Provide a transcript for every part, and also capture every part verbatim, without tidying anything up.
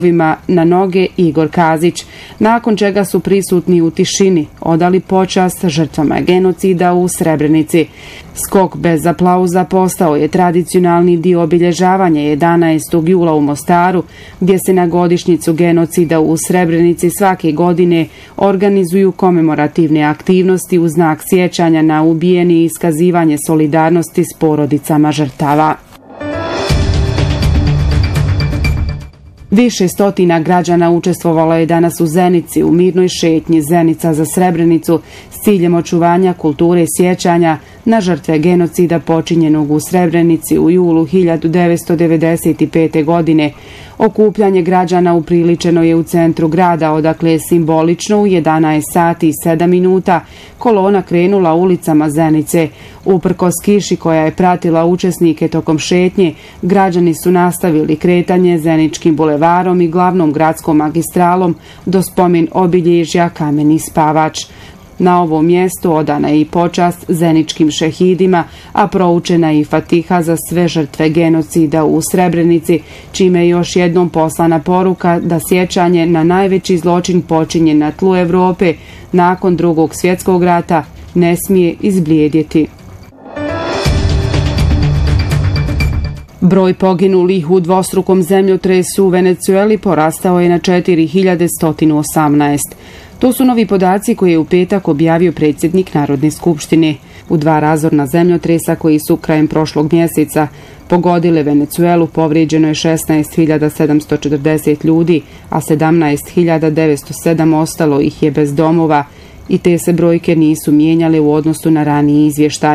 na noge Igor Kazić, nakon čega su prisutni u tišini odali počast žrtvama genocida u Srebrenici. Skok bez aplauza postao je tradicionalni dio obilježavanja jedanaestog jula u Mostaru, gdje se na godišnjicu genocida u Srebrenici svake godine organizuju komemorativne aktivnosti u znak sjećanja na ubijeni i iskazivanje solidarnosti s porodicama žrtava. Više stotina građana učestvovalo je danas u Zenici u mirnoj šetnji Zenica za Srebrenicu s ciljem očuvanja kulture sjećanja na žrtve genocida počinjenog u Srebrenici u julu hiljadu devetsto devedeset pete. godine. Okupljanje građana upriličeno je u centru grada, odakle je simbolično u jedanaest sati i sedam minuta kolona krenula ulicama Zenice. Uprkos kiši koja je pratila učesnike tokom šetnje, građani su nastavili kretanje Zeničkim bulevarom i glavnom gradskom magistralom do spomen obilježja Kameni spavač. Na ovom mjestu odana je i počast zeničkim šehidima, a proučena i fatiha za sve žrtve genocida u Srebrenici, čime je još jednom poslana poruka da sjećanje na najveći zločin počinjen na tlu Europe nakon Drugog svjetskog rata ne smije izblijedjeti. Broj poginulih u dvostrukom zemljotresu u Venecueli porastao je na četiri hiljade sto osamnaest. To su novi podaci koje je u petak objavio predsjednik Narodne skupštine. U dva razorna zemljotresa koji su krajem prošlog mjeseca pogodile Venecuelu povrijeđeno je šesnaest hiljada sedamsto četrdeset ljudi, a sedamnaest hiljada devetsto sedam ostalo ih je bez domova i te se brojke nisu mijenjale u odnosu na raniji izvještaj.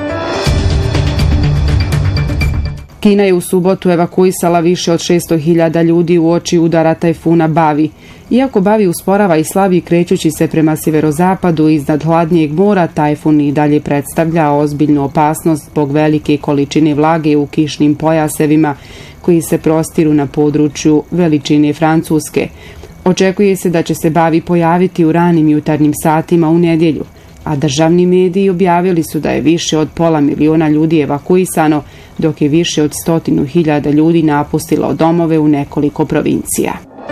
Kina je u subotu evakuisala više od šesto hiljada ljudi uoči udara tajfuna Bavi. Iako Bavi usporava i slabi krećući se prema sjeverozapadu iznad hladnijeg mora, tajfun i dalje predstavlja ozbiljnu opasnost zbog velike količine vlage u kišnim pojasevima koji se prostiru na području veličine Francuske. Očekuje se da će se Bavi pojaviti u ranim jutarnjim satima u nedjelju, a državni mediji objavili su da je više od pola miliona ljudi evakuisano, dok je više od stotinu hiljada ljudi napustilo domove u nekoliko provincija.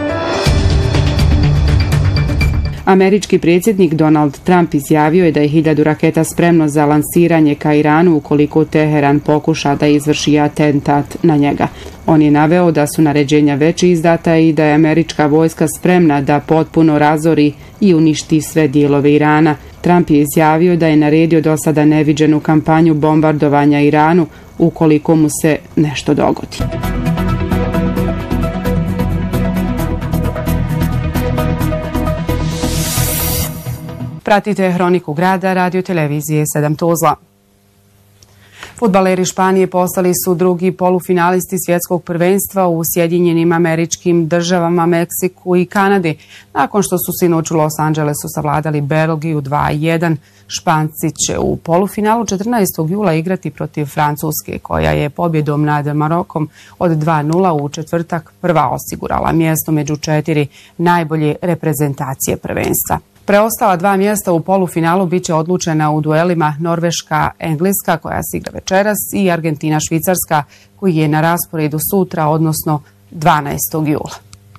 Američki predsjednik Donald Trump izjavio je da je hiljadu raketa spremno za lansiranje ka Iranu ukoliko Teheran pokuša da izvrši atentat na njega. On je naveo da su naređenja već izdata i da je američka vojska spremna da potpuno razori i uništi sve dijelove Irana. Trump je izjavio da je naredio do sada neviđenu kampanju bombardovanja Iranu ukoliko mu se nešto dogodi. Pratite Hroniku grada radio televizije sedam Tuzla. Fudbaleri Španije postali su drugi polufinalisti svjetskog prvenstva u Sjedinjenim Američkim Državama, Meksiku i Kanadi. Nakon što su sinoć u Los Angelesu savladali Belgiju dva jedan, Španci će u polufinalu četrnaestog jula igrati protiv Francuske, koja je pobjedom nad Marokom od dva nula u četvrtak prva osigurala mjesto među četiri najbolje reprezentacije prvenstva. Preostala dva mjesta u polufinalu biće odlučena u duelima Norveška-Engleska, koja se igra večeras, i Argentina-Švicarska, koji je na rasporedu sutra, odnosno dvanaestog jula.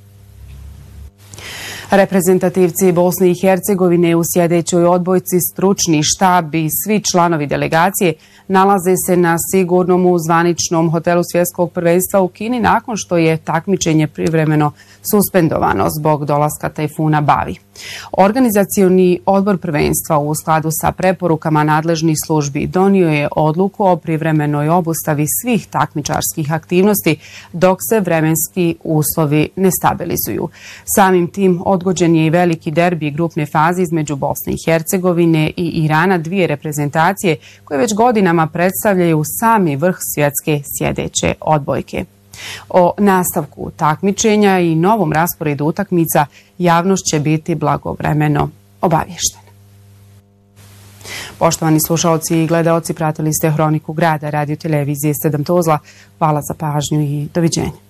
Reprezentativci Bosne i Hercegovine u sjedećoj odbojci, stručni štab i svi članovi delegacije nalaze se na sigurnom u zvaničnom hotelu svjetskog prvenstva u Kini nakon što je takmičenje privremeno suspendovano zbog dolaska tajfuna Bavi. Organizacioni odbor prvenstva u skladu sa preporukama nadležnih službi donio je odluku o privremenoj obustavi svih takmičarskih aktivnosti dok se vremenski uslovi ne stabilizuju. Samim tim odgođen je i veliki derbi grupne faze između Bosne i Hercegovine i Irana, dvije reprezentacije koje već godinama predstavljaju sami vrh svjetske sjedeće odbojke. O nastavku takmičenja i novom rasporedu utakmica javnost će biti blagovremeno obavještena. Poštovani slušalci i gledaoci, pratili ste Hroniku grada radio televizije sedam Tuzla. Hvala za pažnju i doviđenja.